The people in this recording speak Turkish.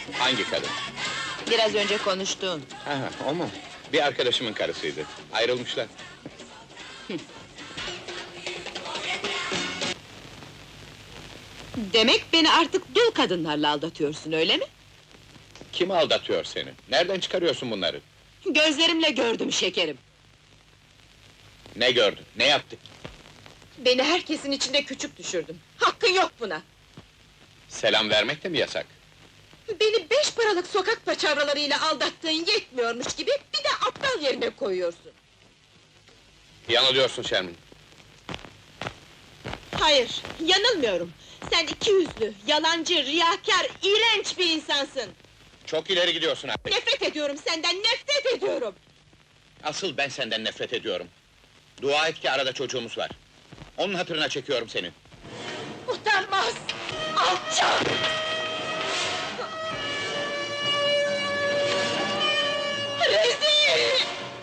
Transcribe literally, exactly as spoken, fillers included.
Hangi kadın? Biraz önce konuştuğun. Ha, o mu? Bir arkadaşımın karısıydı. Ayrılmışlar. Demek beni artık dul kadınlarla aldatıyorsun, öyle mi? Kim aldatıyor seni? Nereden çıkarıyorsun bunları? Gözlerimle gördüm şekerim. Ne gördün? Ne yaptık? Beni herkesin içinde küçük düşürdün. Hakkın yok buna! Selam vermek de mi yasak? Beni beş paralık sokak paçavralarıyla aldattığın yetmiyormuş gibi... ...bir de aptal yerine koyuyorsun! Yanılıyorsun Şermin. Hayır, yanılmıyorum! Sen iki yüzlü, yalancı, riyakâr, iğrenç bir insansın! Çok ileri gidiyorsun abi. Nefret ediyorum senden, nefret ediyorum! Asıl ben senden nefret ediyorum. Dua et ki arada çocuğumuz var. Onun hatırına çekiyorum seni. Utanmaz! Alçak!